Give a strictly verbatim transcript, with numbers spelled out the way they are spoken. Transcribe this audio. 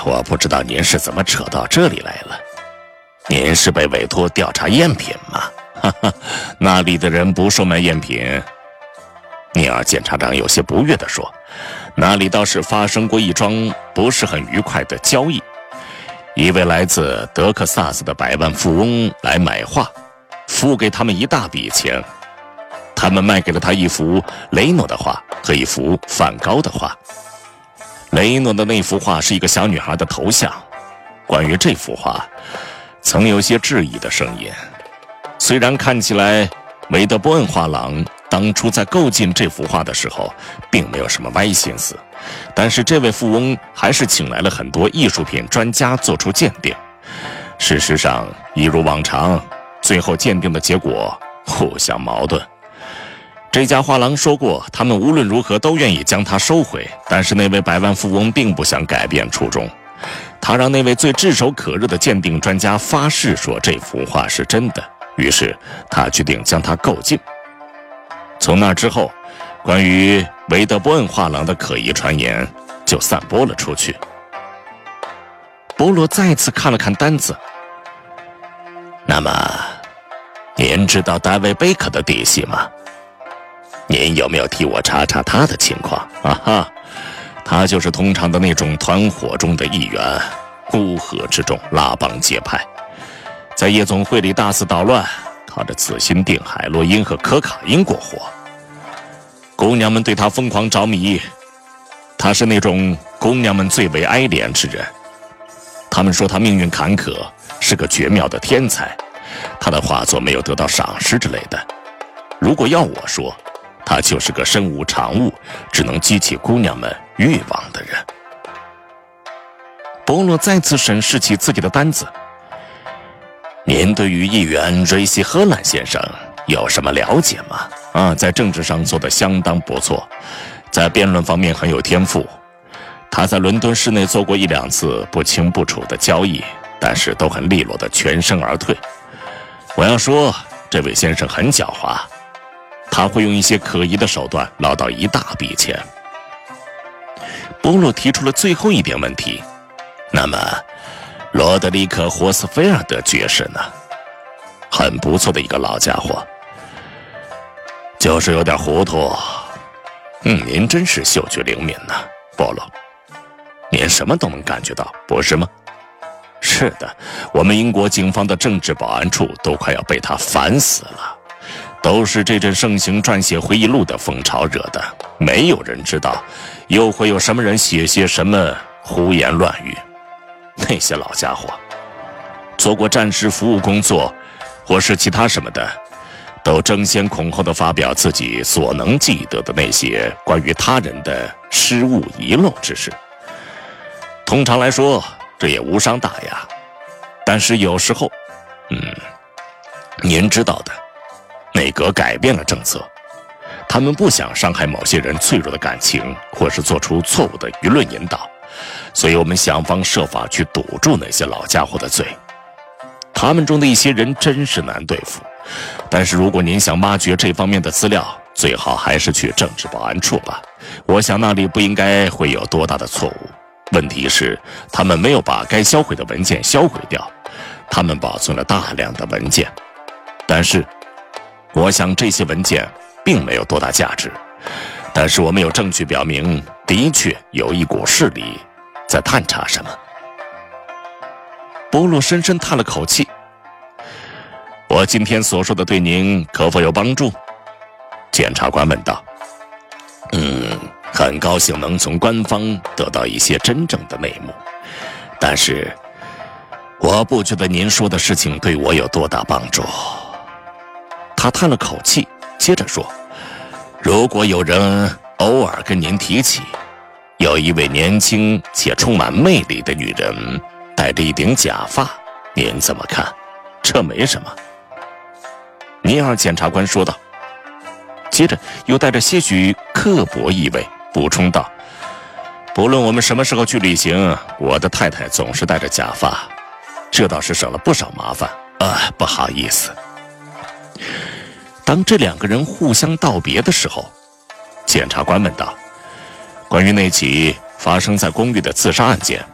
我不知道您是怎么扯到这里来了。您是被委托调查赝品吗？哈哈，那里的人不售卖赝品。尼尔检察长有些不悦地说，那里倒是发生过一桩不是很愉快的交易。一位来自德克萨斯的百万富翁来买画，付给他们一大笔钱。他们卖给了他一幅雷诺的画和一幅梵高的画。雷诺的那幅画是一个小女孩的头像。关于这幅画，曾有些质疑的声音。虽然看起来韦德波恩画廊当初在购进这幅画的时候并没有什么歪心思，但是这位富翁还是请来了很多艺术品专家做出鉴定。事实上，一如往常，最后鉴定的结果互相矛盾。这家画廊说过，他们无论如何都愿意将它收回，但是那位百万富翁并不想改变初衷。他让那位最炙手可热的鉴定专家发誓说这幅画是真的，于是他决定将它购进。从那之后，关于韦德波恩画廊的可疑传言就散播了出去。波罗再次看了看单子。那么，您知道大卫·贝克的底细吗？您有没有替我查查他的情况？啊哈，他就是通常的那种团伙中的一员，乌合之众，拉帮结派，在夜总会里大肆捣乱，靠着紫心定海洛因和可卡因过活。姑娘们对他疯狂着迷，他是那种姑娘们最为爱怜之人。他们说他命运坎坷，是个绝妙的天才，他的画作没有得到赏识之类的。如果要我说，他就是个身无长物，只能激起姑娘们欲望的人。波洛再次审视起自己的单子。您对于议员瑞西·荷兰先生有什么了解吗？啊，在政治上做得相当不错，在辩论方面很有天赋。他在伦敦市内做过一两次不清不楚的交易，但是都很利落地全身而退。我要说，这位先生很狡猾，他会用一些可疑的手段捞到一大笔钱。波洛提出了最后一点问题，那么罗德里克·霍斯菲尔德爵士呢？很不错的一个老家伙，就是有点糊涂。嗯，您真是嗅觉灵敏呢，波洛。您什么都能感觉到，不是吗？是的，我们英国警方的政治保安处都快要被他烦死了，都是这阵盛行撰写回忆录的风潮惹的。没有人知道又会有什么人写些什么胡言乱语。那些老家伙做过战时服务工作或是其他什么的，都争先恐后地发表自己所能记得的那些关于他人的失误遗漏之事。通常来说，这也无伤大雅，但是有时候，嗯，您知道的，内阁改变了政策，他们不想伤害某些人脆弱的感情，或是做出错误的舆论引导，所以我们想方设法去堵住那些老家伙的嘴。他们中的一些人真是难对付，但是如果您想挖掘这方面的资料，最好还是去政治保安处吧。我想那里不应该会有多大的错误。问题是，他们没有把该销毁的文件销毁掉，他们保存了大量的文件，但是，我想这些文件并没有多大价值。但是我们有证据表明，的确有一股势力在探查什么。波洛深深叹了口气。我今天所说的对您可否有帮助？检察官问道。嗯。很高兴能从官方得到一些真正的内幕，但是我不觉得您说的事情对我有多大帮助。他叹了口气，接着说，如果有人偶尔跟您提起有一位年轻且充满魅力的女人戴着一顶假发，您怎么看？这没什么。尼尔检察官说道，接着又带着些许刻薄意味补充道，不论我们什么时候去旅行，我的太太总是戴着假发，这倒是省了不少麻烦啊，不好意思。当这两个人互相道别的时候，检察官问道，关于那起发生在公寓的自杀案件，